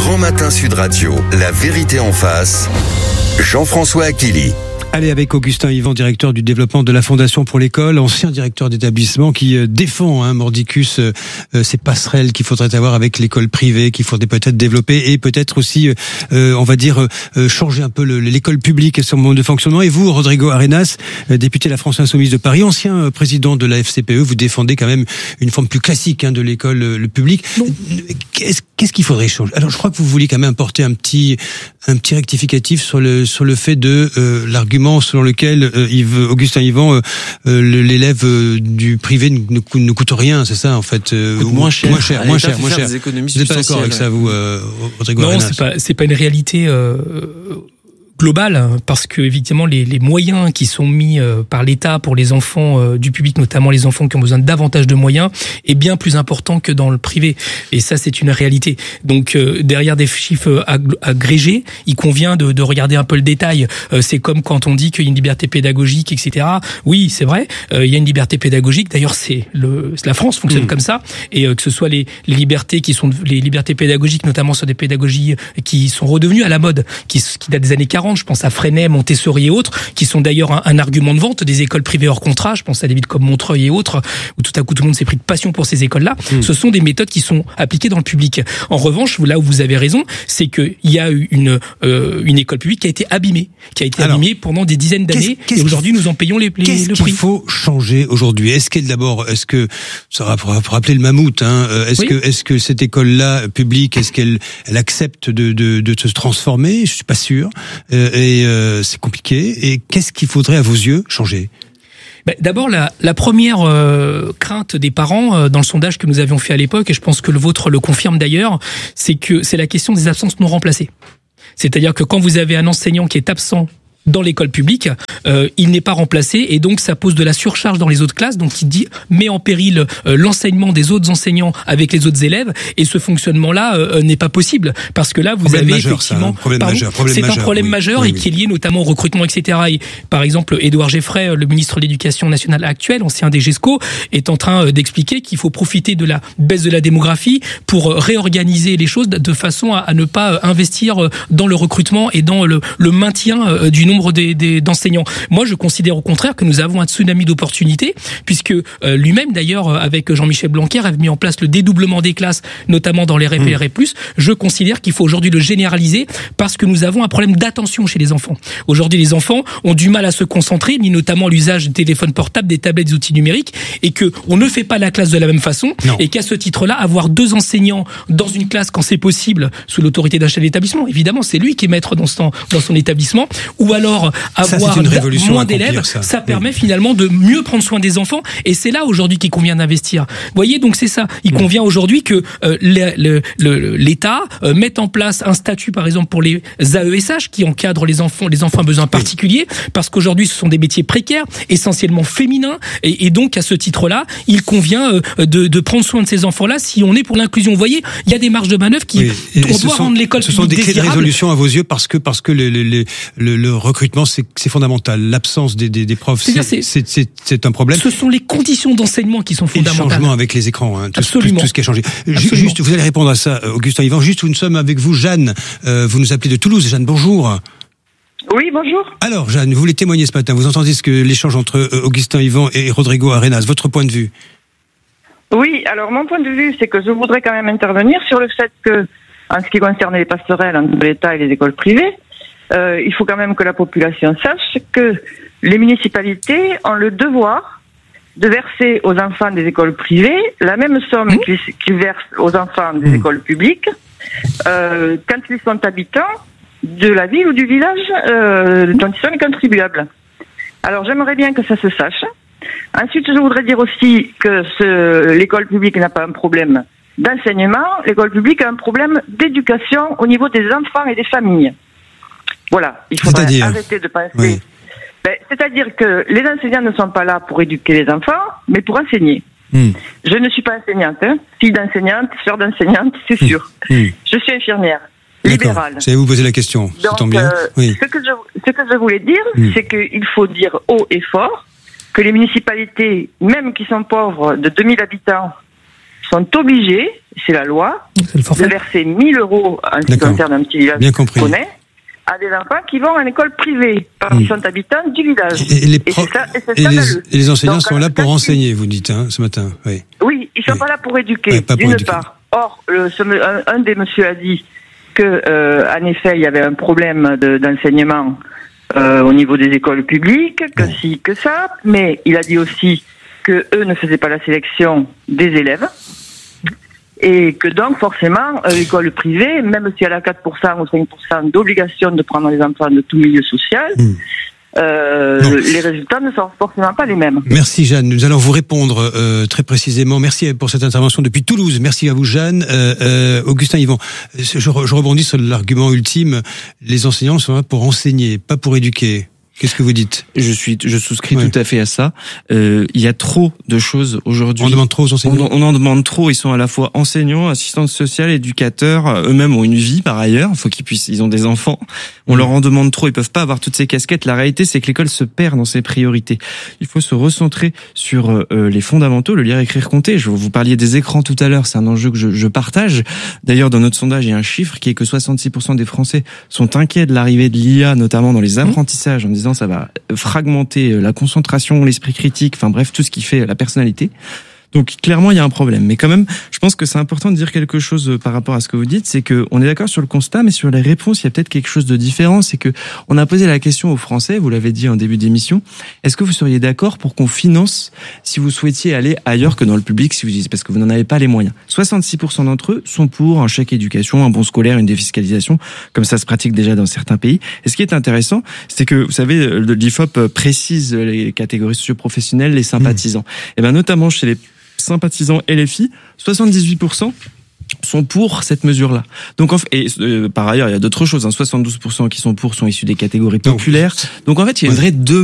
Grand Matin Sud Radio, la vérité en face, Jean-François Achilly. Allez, avec Augustin Yvan, directeur du développement de la Fondation pour l'école, ancien directeur d'établissement qui défend, mordicus, ces passerelles qu'il faudrait avoir avec l'école privée, qu'il faudrait peut-être développer et peut-être aussi, on va dire, changer un peu l'école publique et son mode de fonctionnement. Et vous, Rodrigo Arenas, député de la France Insoumise de Paris, ancien président de la FCPE, vous défendez quand même une forme plus classique de l'école le public. Qu'est-ce qu'il faudrait changer? Alors, je crois que vous vouliez quand même apporter un petit rectificatif sur le fait de l'argument selon lequel Augustin Yvan, l'élève du privé ne coûte rien, c'est ça en fait, moins cher. Vous n'êtes pas d'accord avec ça, vous, Rodrigo Arenas? Non, c'est pas une réalité global, parce que évidemment les moyens qui sont mis par l'État pour les enfants du public, notamment les enfants qui ont besoin de davantage de moyens, est bien plus important que dans le privé. Et ça, c'est une réalité. Donc derrière des chiffres agrégés, il convient de regarder un peu le détail. C'est comme quand on dit qu'il y a une liberté pédagogique, etc. Oui, c'est vrai, il y a une liberté pédagogique. D'ailleurs, la France fonctionne comme ça. Et que ce soit les libertés qui sont les libertés pédagogiques, notamment sur des pédagogies qui sont redevenues à la mode, qui datent des années 40. Je pense à Freinet, Montessori et autres, qui sont d'ailleurs un argument de vente des écoles privées hors contrat. Je pense à des villes comme Montreuil et autres, où tout à coup tout le monde s'est pris de passion pour ces écoles-là. Ce sont des méthodes qui sont appliquées dans le public. En revanche, là où vous avez raison, c'est qu'il y a eu une école publique qui a été abîmée, abîmée pendant des dizaines d'années, et aujourd'hui nous en payons le prix. Qu'est-ce qu'il faut changer aujourd'hui? Est-ce que ça va rappeler le mammouth, est-ce que cette école-là publique, est-ce qu'elle accepte de se transformer? Je suis pas sûr. Et c'est compliqué. Et qu'est-ce qu'il faudrait, à vos yeux, changer? D'abord, la première crainte des parents dans le sondage que nous avions fait à l'époque, et je pense que le vôtre le confirme d'ailleurs, c'est la question des absences non remplacées. C'est-à-dire que quand vous avez un enseignant qui est absent dans l'école publique, il n'est pas remplacé, et donc ça pose de la surcharge dans les autres classes, donc qui met en péril l'enseignement des autres enseignants avec les autres élèves, et ce fonctionnement-là n'est pas possible, parce que là vous avez effectivement c'est un problème majeur et qui est lié notamment au recrutement, etc. Et, par exemple, Édouard Geffray, le ministre de l'Éducation nationale actuel, ancien des GESCO, est en train d'expliquer qu'il faut profiter de la baisse de la démographie pour réorganiser les choses de façon à ne pas investir dans le recrutement et dans le maintien du nombre d'enseignants. Moi, je considère au contraire que nous avons un tsunami d'opportunités, puisque lui-même, d'ailleurs, avec Jean-Michel Blanquer, a mis en place le dédoublement des classes, notamment dans les REP et REP+. Je considère qu'il faut aujourd'hui le généraliser, parce que nous avons un problème d'attention chez les enfants. Aujourd'hui, les enfants ont du mal à se concentrer, ni notamment l'usage des téléphones portables, des tablettes, des outils numériques, et que on ne fait pas la classe de la même façon, et qu'à ce titre-là, avoir 2 enseignants dans une classe quand c'est possible, sous l'autorité d'un chef d'établissement, évidemment, c'est lui qui est maître dans son établissement, ou alors avoir moins d'élèves, ça permet finalement de mieux prendre soin des enfants, et c'est là aujourd'hui qu'il convient d'investir. Vous voyez, donc c'est ça. Il convient aujourd'hui que l'État mette en place un statut, par exemple, pour les AESH qui encadrent les enfants à besoins particuliers, parce qu'aujourd'hui ce sont des métiers précaires, essentiellement féminins, et donc à ce titre-là, il convient de prendre soin de ces enfants-là si on est pour l'inclusion. Vous voyez, il y a des marges de manœuvre on doit rendre l'école publique désirable. Ce sont des clés de résolution à vos yeux, parce que le recrutement, c'est fondamental. L'absence des profs, c'est un problème. Ce sont les conditions d'enseignement qui sont fondamentales. Et le changement avec les écrans, tout ce qui a changé. Juste, vous allez répondre à ça, Augustin Yvan. Juste, nous sommes avec vous, Jeanne. Vous nous appelez de Toulouse. Jeanne, bonjour. Oui, bonjour. Alors, Jeanne, vous voulez témoigner ce matin. Vous entendez l'échange entre Augustin Yvan et Rodrigo Arenas. Votre point de vue? Oui, alors mon point de vue, c'est que je voudrais quand même intervenir sur le fait que, en ce qui concerne les passerelles entre l'État et les écoles privées, il faut quand même que la population sache que les municipalités ont le devoir de verser aux enfants des écoles privées la même somme qu'ils versent aux enfants des écoles publiques quand ils sont habitants de la ville ou du village dont ils sont les contribuables. Alors j'aimerais bien que ça se sache. Ensuite, je voudrais dire aussi que l'école publique n'a pas un problème d'enseignement, l'école publique a un problème d'éducation au niveau des enfants et des familles. Voilà, il faudrait arrêter de penser. Oui. C'est-à-dire que les enseignants ne sont pas là pour éduquer les enfants, mais pour enseigner. Je ne suis pas enseignante, fille d'enseignante, sœur d'enseignante, c'est sûr. Je suis infirmière, libérale. J'allais vous poser la question, ça tombe bien. Ce que je voulais dire, c'est qu'il faut dire haut et fort que les municipalités, même qui sont pauvres, de 2000 habitants, sont obligées c'est la loi, C'est le forfait. de verser 1 000 € en ce qui D'accord. concerne un petit village Bien compris. qu'on connaît, à des enfants qui vont à une école privée, parce qu'ils sont habitants du village. Et les, Et pro- c'est ça, et c'est et scandaleux. les enseignants Donc, sont là pour quand enseigner, vous dites, ce matin. Oui. Oui, ils sont Oui. pas là pour éduquer, Ouais, pas pour d'une éduquer. part. Or, un des messieurs a dit que, en effet, il y avait un problème d'enseignement au niveau des écoles publiques, que Bon. si, que ça, mais il a dit aussi que eux ne faisaient pas la sélection des élèves. Et que donc, forcément, l'école privée, même si elle a 4% ou 5% d'obligation de prendre les enfants de tout milieu social, Bon. les résultats ne sont forcément pas les mêmes. Merci Jeanne, nous allons vous répondre très précisément. Merci pour cette intervention depuis Toulouse. Merci à vous Jeanne. Augustin Yvan, je rebondis sur l'argument ultime. Les enseignants sont là pour enseigner, pas pour éduquer. Qu'est-ce que vous dites? Je souscris Ouais. tout à fait à ça. Il y a trop de choses aujourd'hui. On demande trop aux enseignants. On en demande trop. Ils sont à la fois enseignants, assistants sociaux, éducateurs. Eux-mêmes ont une vie par ailleurs. Il faut ils ont des enfants. On leur en demande trop. Ils peuvent pas avoir toutes ces casquettes. La réalité, c'est que l'école se perd dans ses priorités. Il faut se recentrer sur les fondamentaux, le lire, écrire, compter. Vous parliez des écrans tout à l'heure. C'est un enjeu que je partage. D'ailleurs, dans notre sondage, il y a un chiffre qui est que 66% des Français sont inquiets de l'arrivée de l'IA, notamment dans les apprentissages, en disant ça va fragmenter la concentration, l'esprit critique, enfin bref, tout ce qui fait la personnalité. Donc clairement, il y a un problème. Mais quand même, je pense que c'est important de dire quelque chose par rapport à ce que vous dites, c'est que on est d'accord sur le constat, mais sur les réponses, il y a peut-être quelque chose de différent. C'est que on a posé la question aux Français, vous l'avez dit en début d'émission, est-ce que vous seriez d'accord pour qu'on finance si vous souhaitiez aller ailleurs que dans le public, si vous dites, parce que vous n'en avez pas les moyens. 66% d'entre eux sont pour un chèque éducation, un bon scolaire, une défiscalisation, comme ça se pratique déjà dans certains pays. Et ce qui est intéressant, c'est que, vous savez, l'IFOP précise les catégories socio-professionnelles, les sympathisants. Et ben, notamment chez les sympathisants LFI, 78% sont pour cette mesure-là. Donc, par ailleurs, il y a d'autres choses. 72% qui sont pour sont issus des catégories populaires. Donc, en fait, il y a une vraie demande.